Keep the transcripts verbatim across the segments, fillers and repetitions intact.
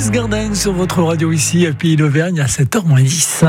Rose Garden sur votre radio ici à Pays d'Auvergne à sept heures moins dix.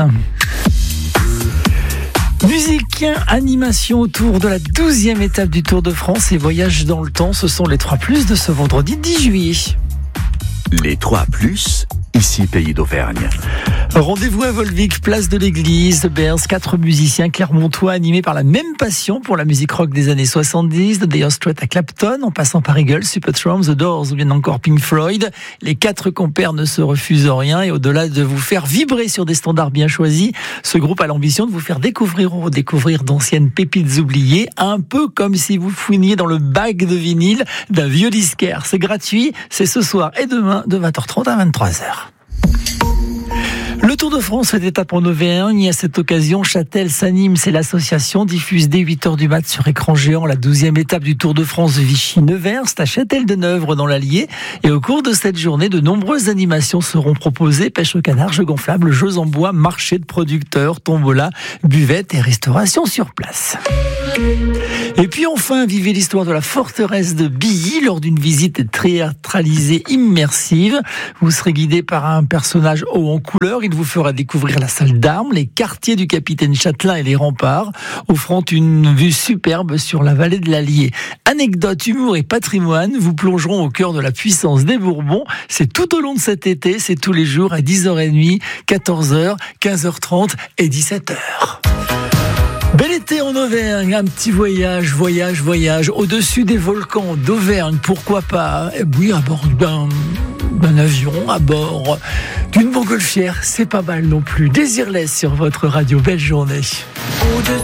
Musique, animation autour de la douzième étape du Tour de France et voyage dans le temps, ce sont les trois plus de ce vendredi dix juillet. Les trois plus, ici Pays d'Auvergne. Rendez-vous à Volvic, place de l'église de Beers. Quatre musiciens clermontois animés par la même passion pour la musique rock des années soixante-dix, de Dire Straits à Clapton, en passant par Eagles, Supertramp, The Doors ou bien encore Pink Floyd. Les quatre compères ne se refusent rien et au-delà de vous faire vibrer sur des standards bien choisis, ce groupe a l'ambition de vous faire découvrir ou redécouvrir d'anciennes pépites oubliées, un peu comme si vous fouiniez dans le bac de vinyle d'un vieux disquaire. C'est gratuit, c'est ce soir et demain de vingt heures trente à vingt-trois heures. Le Tour de France fait étape en Auvergne. À cette occasion, Châtel s'anime. C'est l'association diffuse dès huit heures du mat sur écran géant la douzième étape du Tour de France Vichy-Nevers. C'est à Châtel-de-Neuvre dans l'Allier. Et au cours de cette journée, de nombreuses animations seront proposées. Pêche au canard, jeux gonflables, jeux en bois, marché de producteurs, tombola, buvette et restauration sur place. Et puis enfin, vivez l'histoire de la forteresse de Billy lors d'une visite théâtralisée immersive. Vous serez guidé par un personnage haut en couleur. Il vous fera découvrir la salle d'armes, les quartiers du capitaine Châtelain et les remparts, offrant une vue superbe sur la vallée de l'Allier. Anecdotes, humour et patrimoine vous plongeront au cœur de la puissance des Bourbons. C'est tout au long de cet été, c'est tous les jours à dix heures trente, quatorze heures, quinze heures trente et dix-sept heures. Bel été en Auvergne, un petit voyage, voyage, voyage, au-dessus des volcans d'Auvergne, pourquoi pas, oui, à bord d'un, d'un avion, à bord d'une montgolfière, c'est pas mal non plus. Désirless sur votre radio, belle journée.